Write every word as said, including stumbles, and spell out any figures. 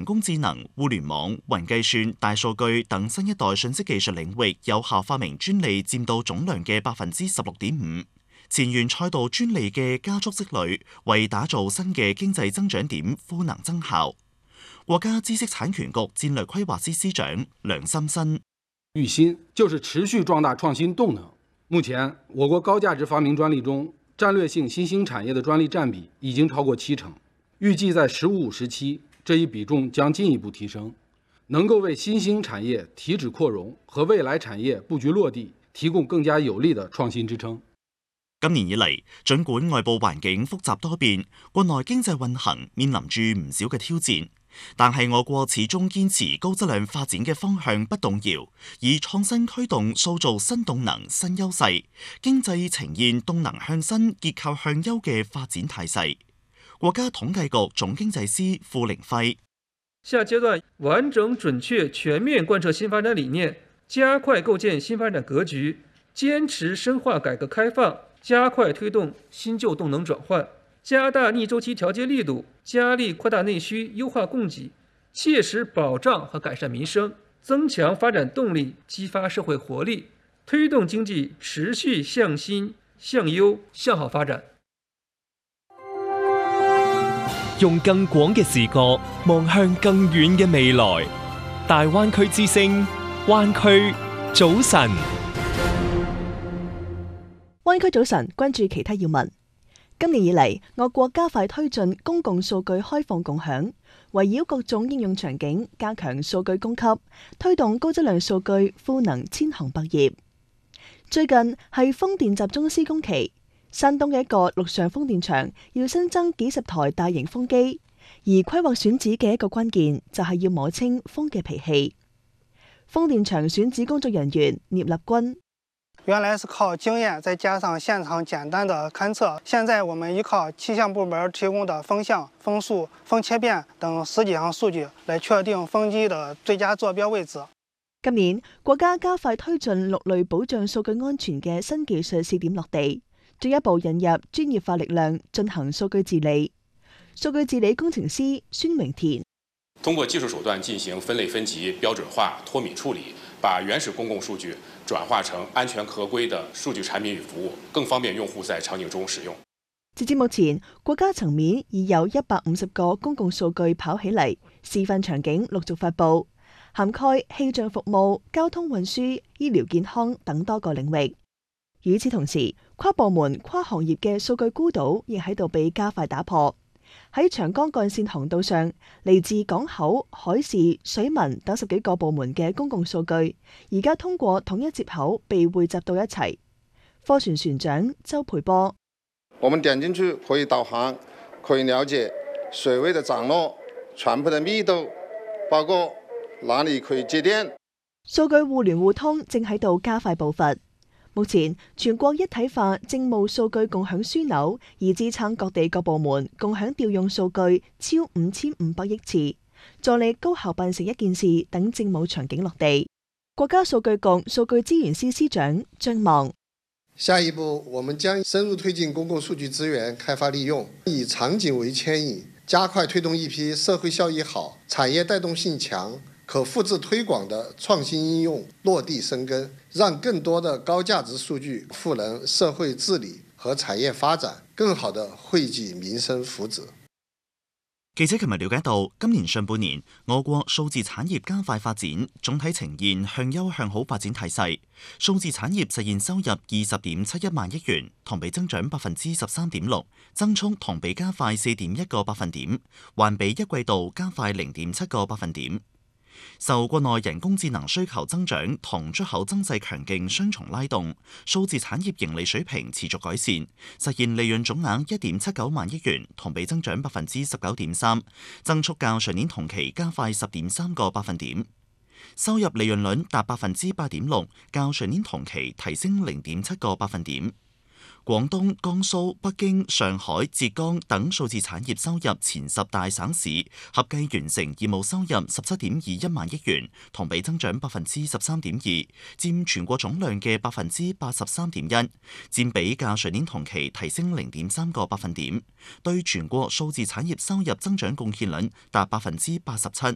工智能、互聯網、雲計算、大數據等新一代信息技術領域有效發明專利佔到總量嘅百分之十六點五。前沿賽道專利嘅加速積累，為打造新嘅經濟增長點賦能增效。國家知識產權局戰略規劃司司長梁森新： 育新就是持續壯大創新動能。目前，我國高價值發明專利中，戰略性新興產業的專利佔比已經超過七成，預計在“十五五”時期，這一比重將進一步提升，能夠為新興產業提質擴容和未來產業佈局落地提供更加有力的創新支撐。 今年以嚟，儘管外部環境複雜多變，國內經濟運行面臨住唔少嘅挑戰，但係我國始終堅持高質量發展嘅方向不動搖，以創新驅動塑造新動能、新優勢，經濟呈現動能向新、結構向優嘅發展態勢。國家統計局總經濟師傅凌輝： 下階段完整、準確、全面貫徹新發展理念，加快構建新發展格局，堅持深化改革開放，加快推動新舊動能轉換，加大逆周期調節力度，加力擴大內需，優化供給，切實保障和改善民生，增強發展動力，激發社會活力，推動經濟持續向新、向優、向好發展。 用更廣嘅視角望向更遠嘅未來。大灣區之聲，灣區早晨。 灣區早晨，關注其他要聞。今年以嚟，我國加快推進公共數據開放共享，圍繞各種應用場景，加強數據供給，推動高質量數據賦能千行百業。最近係風電集中施工期。山東嘅一個陸上風電場要新增幾十台大型風機，而規劃選址嘅一個關鍵就係要摸清風嘅脾氣。風電場選址工作人員聶立軍： 原來是靠經驗，再加上現場簡單的勘測，現在我們依靠氣象部門提供的風向、風速、風切變等十幾項數據來確定風機的最佳坐標位置。 今年國家加快推進六類保障數據安全嘅新技術試點落地，進一步引入專業化力量進行數據治理。數據治理工程師孫榮田： 通過技術手段進行分類分級、標準化、脫敏處理，把原始公共數據轉化成安全合規的數據產品與服務，更方便用戶在場景中使用。 截至目前，國家層面已有一百五十個公共數據跑起嚟，示範場景陸續發布，涵蓋氣象服務、交通運輸、醫療健康等多個領域。與此同時，跨部門、跨行業嘅數據孤島亦喺度被加快打破。喺長江幹線航道上，嚟自港口、海事、水文等十幾個部門嘅公共數據，而家通過統一接口被匯集到一齊。貨船船長周培波： 我們點進去可以導航，可以了解水位的漲落、船舶的密度，包括哪裡可以接電。 數據互聯互通正喺度加快步伐。目前，全國一體化政務數據共享樞紐以支撐各地各部門共享調用數據超五千五百億次，助力高效辦成一件事等政務場景落地。國家數據局數據資源司司長張望： 下一步，我們將深入推進公共數據資源開發利用，以場景為牽引，加快推動一批社會效益好、產業帶動性強、可複製推廣的創新應用落地生根，讓更多的高價值數據賦能社會治理和產業發展，更好地惠及民生福祉。 記者琴日了解到，今年上半年我國數字產業加快發展，總體呈現向優向好發展態勢。數字產業實現收入二十點七一萬億元，同比增長百分之十三點六，增速同比加快四點一個百分點，環比一季度加快零點七個百分點。受國內人工智能需求增長同出口增勢強勁雙重拉動，數字產業盈利水平持續改善，實現利潤總額一點七九萬億元，同比增長百分之十九點三，增速較上年同期加快十點三個百分點。收入利潤率達百分之八點六，較上年同期提升零點七個百分點。廣東、江蘇、北京、上海、浙江等數字產業收入前十大省市合計完成業務收入十七點二一萬億元，同比增長百分之十三點二，佔全國總量嘅百分之八十三點一，佔比較上年同期提升零點三個百分點，對全國數字產業收入增長貢獻率達百分之八十七。